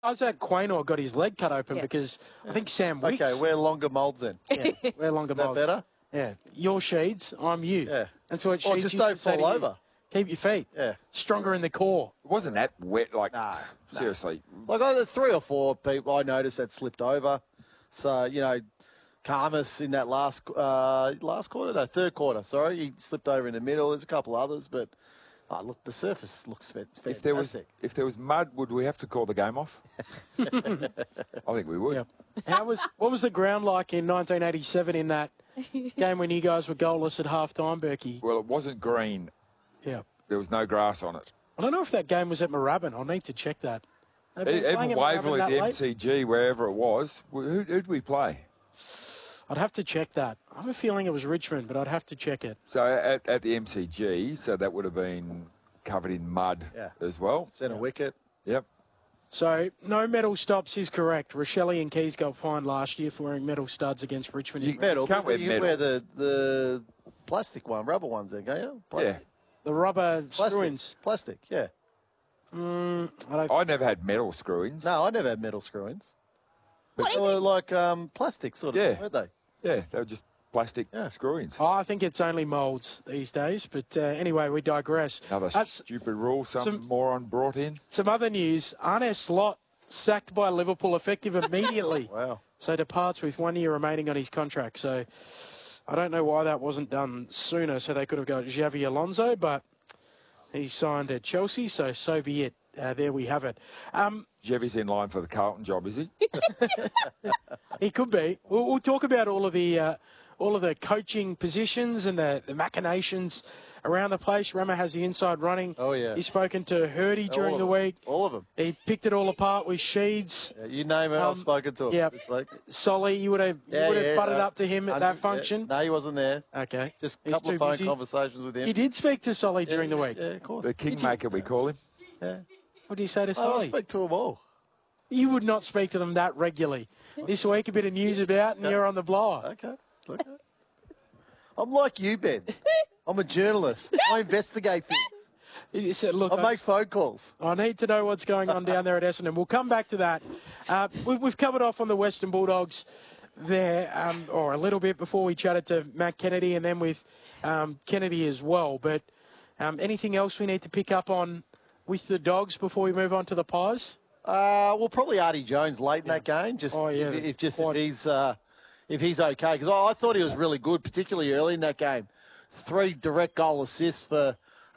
Isaac Quaynor got his leg cut open because I think Sam Wicks. Okay, wear longer moulds then. Yeah, wear longer Is that moulds. better? Yeah. You're Sheeds, I'm you. Yeah. That's what Or Sheeds just used to don't say fall to you. over. Keep your feet. Yeah. Stronger in the core. It wasn't that wet, like, No. seriously. Like, I had 3 or 4 people I noticed that slipped over. So, you know, Karmas in that third quarter, sorry. He slipped over in the middle. There's a couple others, but, look, the surface looks fantastic. If there was mud, would we have to call the game off? I think we would. Yep. What was the ground like in 1987 in that game when you guys were goalless at half-time, Berkey? Well, it wasn't green. Yeah. There was no grass on it. I don't know if that game was at Moorabbin. I'll need to check that. Even Waverley, the MCG, wherever it was, who'd we play? I'd have to check that. I have a feeling it was Richmond, but I'd have to check it. So at the MCG, so that would have been covered in mud as well. Centre wicket. Yep. So no metal stops is correct. Rochelle and Keys got fined last year for wearing metal studs against Richmond. You can't wear metal. Wear the plastic one, rubber ones then, can't you? Plastic. Yeah. The rubber screw-ins. Plastic, yeah. I never had metal screw-ins. No, I never had metal screw-ins. What They were like plastic sort of, weren't they? Yeah, they were just plastic screw-ins. Oh, I think it's only moulds these days. But anyway, we digress. Another stupid rule some moron brought in. Some other news. Arne Slot sacked by Liverpool effective immediately. Wow. So departs with 1 year remaining on his contract. So I don't know why that wasn't done sooner so they could have got Xavi Alonso, but he signed at Chelsea, so be it. There we have it. Xavi's in line for the Carlton job, is he? He could be. We'll talk about all of the coaching positions and the machinations around the place. Rama has the inside running. Oh, yeah. He's spoken to Hurdy during the week. All of them. He picked it all apart with Sheeds. Yeah, you name it, I've spoken to him this week. Solly, you would have butted up to him at that function? No, he wasn't there. Okay. Just a couple of phone conversations with him. You did speak to Solly during the week? Yeah, of course. The kingmaker, we call him. Yeah. What do you say to I Solly? speak to them all. You would not speak to them that regularly. This week, a bit of news about, and you're on the blower. Okay. I'm like you, Ben. I'm a journalist. I investigate things. He said, look, I make phone calls. I need to know what's going on down there at Essendon. We'll come back to that. We've covered off on the Western Bulldogs there, or a little bit before we chatted to Matt Kennedy and then with Kennedy as well. But anything else we need to pick up on with the Dogs before we move on to the Pies? Well, probably Artie Jones late in that game. If he's okay, because I thought he was really good, particularly early in that game. 3 direct goal assists for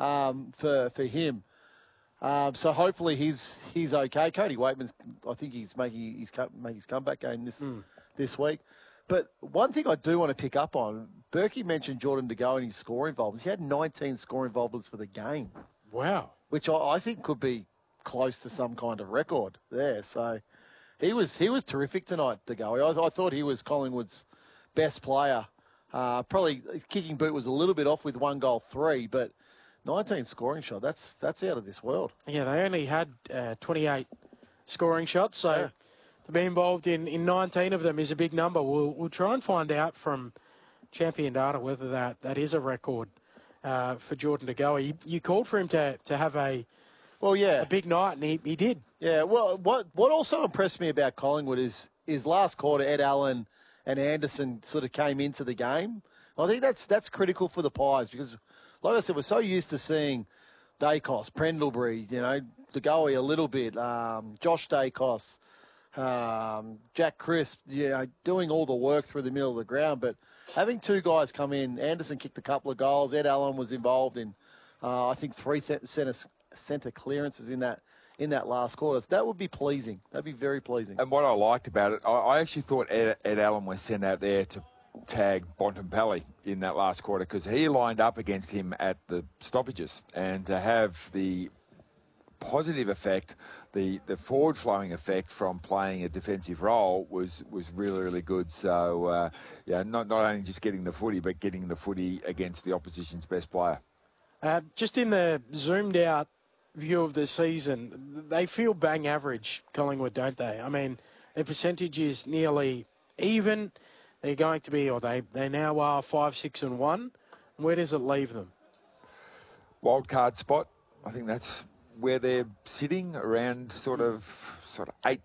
him. So hopefully he's okay. Cody Waitman's, I think he's making his comeback game this week. But one thing I do want to pick up on, Berkey mentioned Jordan De Goey and his score involvements. He had 19 score involvements for the game. Wow. Which I think could be close to some kind of record there. So he was terrific tonight, De Goey. I thought he was Collingwood's best player. Probably kicking boot was a little bit off with 1 goal 3, but 19 scoring shot, that's out of this world. Yeah, they only had 28 scoring shots, so to be involved in 19 of them is a big number. We'll try and find out from Champion Data whether that is a record for Jordan De Goey. You called for him to have a big night, and he did. Yeah, well, what also impressed me about Collingwood is last quarter, Ed Allen and Anderson sort of came into the game. I think that's critical for the Pies because, like I said, we're so used to seeing Dacos, Pendlebury, De Goey a little bit, Josh Dacos, Jack Crisp, doing all the work through the middle of the ground. But having 2 guys come in, Anderson kicked a couple of goals. Ed Allen was involved in, I think, 3 centre clearances in that last quarter. That would be pleasing. That'd be very pleasing. And what I liked about it, I actually thought Ed Allen was sent out there to tag Bontempelli in that last quarter because he lined up against him at the stoppages, and to have the positive effect, the forward-flowing effect from playing a defensive role was really, really good. So, not only just getting the footy, but getting the footy against the opposition's best player. Just in the zoomed-out view of the season, they feel bang average, Collingwood, don't they? I mean, their percentage is nearly even. They're going to be, or they now are 5-6-1. Where does it leave them? Wild card spot. I think that's where they're sitting around sort of 8